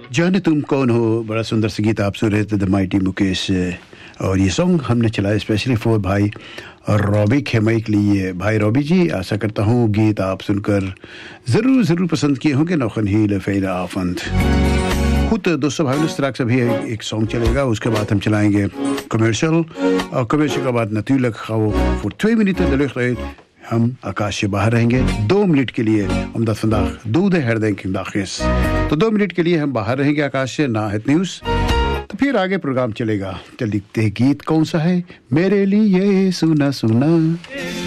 जाने तुम कौन हो, बड़ा सुंदर सा गीत आप सुन रहे थे द माइटी मुकेश। और ये सॉन्ग हमने चलाया स्पेशली फॉर भाई रॉबी खेमई के लिए। भाई रॉबी जी, आशा करता हूँ गीत आप सुनकर ज़रूर पसंद किए होंगे। नौखन हील फेला आफंद खुद दोस्तों भाई इस तरह से भी एक सॉन्ग चलेगा, उसके बाद हम चलाएंगे कमर्शियल, और कमर्शियल के बाद नतीलक खाओ फॉर 2 मिनट हम आकाश से बाहर रहेंगे 2 मिनट के लिए। हम दफंदाख दूध हर देंगे दाखिस, तो 2 मिनट के लिए हम बाहर रहेंगे आकाश से ना है न्यूज़, तो फिर आगे प्रोग्राम चलेगा। चल देखते हैं गीत कौन सा है। मेरे लिए सुना सुना